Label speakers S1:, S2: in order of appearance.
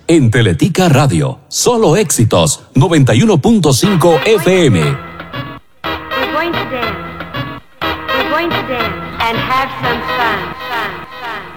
S1: En Teletica Radio, solo éxitos, 91.5 FM.
S2: We're going to dance. We're going to dance and have some fun.